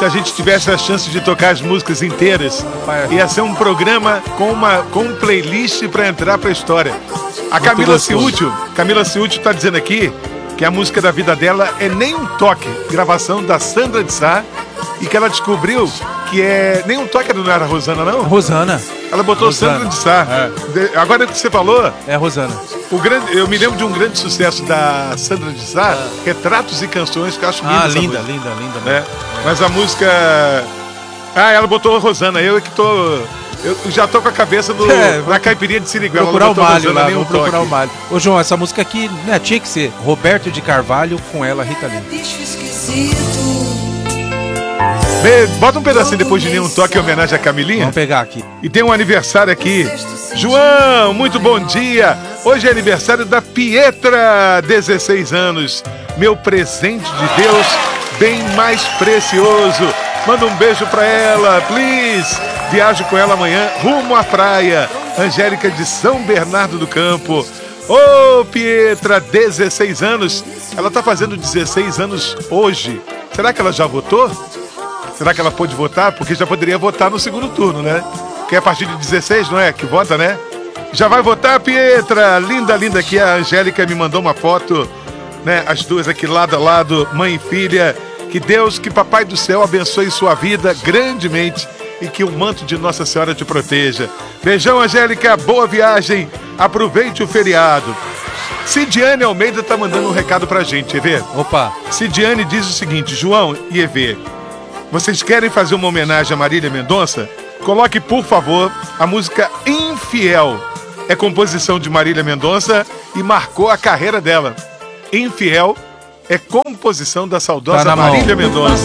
se a gente tivesse a chance de tocar as músicas inteiras, ia ser um programa com um playlist para entrar para a história. A Camila Ciúcio tá dizendo aqui que a música da vida dela é Nem um Toque, gravação da Sandra de Sá, e que ela descobriu que é Nem um Toque, não era a Rosana, não? Rosana. Ela botou Rosana. Sandra de Sá. Agora que você falou... É a Rosana. Eu me lembro de um grande sucesso da Sandra de Sá, Retratos e Canções, que eu acho linda. Linda. Né? Mas a música... ela botou a Rosana, eu já tô com a cabeça na caipirinha de Siriguela. Procurar o Malho lá, vamos procurar o Malho. Ô João, essa música aqui, né, tinha que ser Roberto de Carvalho com ela, Rita Lee. Bota um pedacinho depois de Nem um Toque em homenagem a Camilinha. Vamos pegar aqui. E tem um aniversário aqui. João, muito bom dia. Hoje é aniversário da Pietra, 16 anos. Meu presente de Deus, bem mais precioso. Manda um beijo pra ela, please. Viajo com ela amanhã, rumo à praia. Angélica de São Bernardo do Campo. Ô, Pietra, 16 anos. Ela tá fazendo 16 anos hoje. Será que ela já votou? Será que ela pôde votar? Porque já poderia votar no segundo turno, né? Porque é a partir de 16, não é? Que vota, né? Já vai votar, Pietra? Linda, linda aqui. A Angélica me mandou uma foto, né? As duas aqui lado a lado, mãe e filha. Que Deus, que Papai do Céu abençoe sua vida grandemente e que o manto de Nossa Senhora te proteja. Beijão, Angélica. Boa viagem. Aproveite o feriado. Cidiane Almeida tá mandando um recado pra gente, Evê. Opa. Cidiane diz o seguinte: João e Evê, vocês querem fazer uma homenagem a Marília Mendonça? Coloque, por favor, a música Infiel. É composição de Marília Mendonça e marcou a carreira dela. Infiel é composição da saudosa Marília Mendonça.